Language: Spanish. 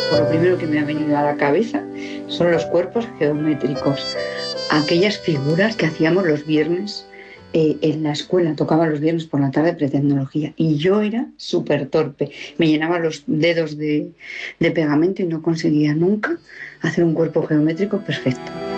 Por lo primero que me ha venido a la cabeza son los cuerpos geométricos, aquellas figuras que hacíamos los viernes en la escuela, tocaba los viernes por la tarde pretecnología y yo era súper torpe, me llenaba los dedos de pegamento y no conseguía nunca hacer un cuerpo geométrico perfecto.